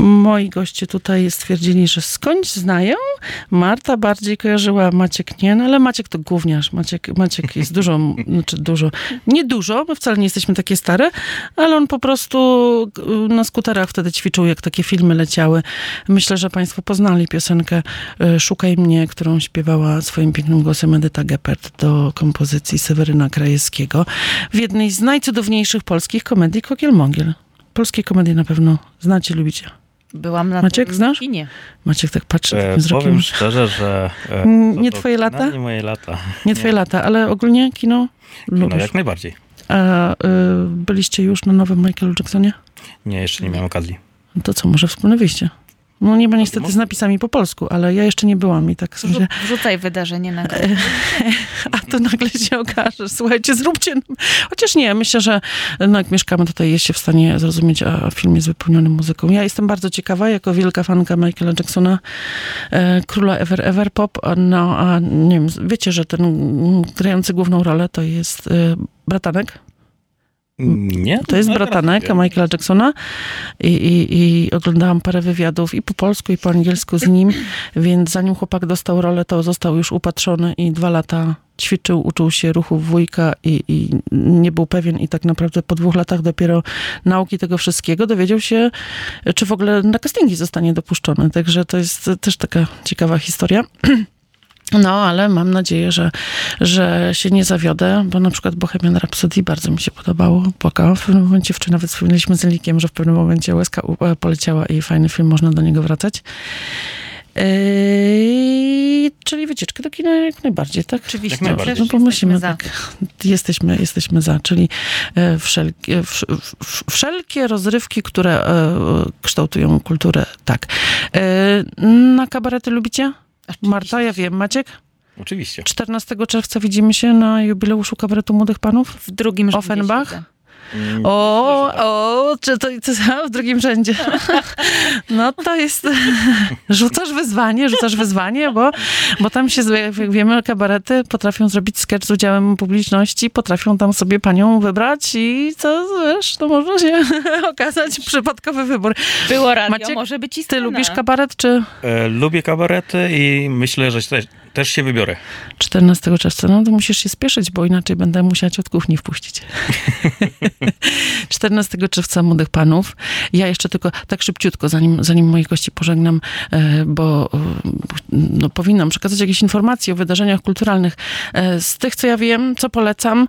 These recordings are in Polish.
moi goście tutaj stwierdzili, że skądś znają. Marta bardziej kojarzyła, Maciek nie, no ale Maciek to gówniarz. Maciek jest nie dużo, my wcale nie jesteśmy takie stare, ale on po prostu na skuterach wtedy ćwiczył, jak takie filmy leciały. Myślę, że państwo poznali piosenkę Szukaj mnie, którą śpiewała swoim pięknym głosem Edyta Geppert do kompozycji Seweryna Krajewskiego w jednej z najcudowniejszych polskich komedii Kokiel-Mogiel. Polskie komedie na pewno znacie, lubicie. Byłam na Maciek, tym znasz? kinie. Maciek tak patrzy takim wzrokiem. Powiem szczerze, że... Nie twoje lata? Nie moje lata. Nie twoje lata, ale ogólnie kino lubisz. No jak najbardziej. A byliście już na nowym Michaelu Jacksonie? Nie, jeszcze nie miałem okazji. No to co, może wspólne wyjście? No nie ma niestety z napisami po polsku, ale ja jeszcze nie byłam i tak sobie... Wrzucaj wydarzenie na grę. A to nagle się okaże. Słuchajcie, zróbcie... Chociaż nie, myślę, że no jak mieszkamy tutaj, jest się w stanie zrozumieć, a film jest wypełniony muzyką. Ja jestem bardzo ciekawa, jako wielka fanka Michaela Jacksona, króla Ever Pop, no a nie wiem, wiecie, że ten grający główną rolę to jest bratanek? Nie? To jest bratanek Michaela Jacksona i oglądałam parę wywiadów i po polsku, i po angielsku z nim, więc zanim chłopak dostał rolę, to został już upatrzony i 2 lata ćwiczył, uczył się ruchów wujka i nie był pewien i tak naprawdę po 2 latach dopiero nauki tego wszystkiego dowiedział się, czy w ogóle na castingi zostanie dopuszczony. Także to jest też taka ciekawa historia. No, ale mam nadzieję, że się nie zawiodę, bo na przykład Bohemian Rhapsody bardzo mi się podobało. Płakałam w pewnym momencie, wczoraj nawet wspomnieliśmy z Elikiem, że w pewnym momencie łezka poleciała i fajny film, można do niego wracać. Czyli wycieczkę do kina jak najbardziej, tak? Oczywiście. Jak najbardziej. No bo musimy, za. tak. Jesteśmy za, czyli wszelkie rozrywki, które kształtują kulturę, tak. Na kabarety lubicie? Marta, ja wiem. Maciek? Oczywiście. 14 czerwca widzimy się na jubileuszu Kabaretu Młodych Panów W drugim rzędzie Offenbach. siedzę. Czy to w drugim rzędzie? No to jest... Rzucasz wyzwanie, bo tam się, jak wiemy, kabarety potrafią zrobić sketch z udziałem publiczności, potrafią tam sobie panią wybrać i co, wiesz, to może się okazać przypadkowy wybór. Było radio, Maciek, może być i ty scena. lubisz kabaret, czy... Lubię kabarety i myślę, że też się wybiorę. 14 czerwca, no to musisz się spieszyć, bo inaczej będę musiała cię od kuchni wpuścić. 14 czerwca Młodych Panów. Ja jeszcze tylko tak szybciutko, zanim moich gości pożegnam, bo no, powinnam przekazać jakieś informacje o wydarzeniach kulturalnych. Z tych, co ja wiem, co polecam,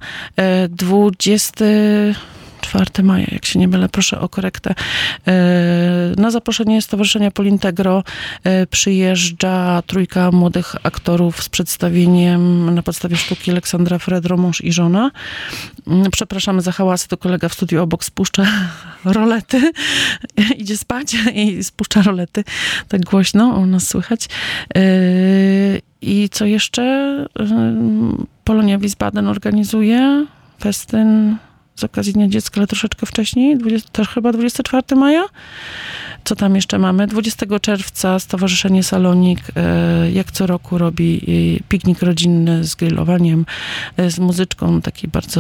24 maja, jak się nie mylę, proszę o korektę. Na zaproszenie Stowarzyszenia Polintegro przyjeżdża 3 młodych aktorów z przedstawieniem na podstawie sztuki Aleksandra Fredro, Mąż i żona. Przepraszamy za hałasy, to kolega w studiu obok spuszcza rolety. Idzie spać i spuszcza rolety. Tak głośno u nas słychać. I co jeszcze? Polonia Wiesbaden organizuje festyn z okazji Dnia Dziecka, ale troszeczkę wcześniej, też chyba 24 maja. Co tam jeszcze mamy? 20 czerwca Stowarzyszenie Salonik jak co roku robi piknik rodzinny z grillowaniem, z muzyczką, taki bardzo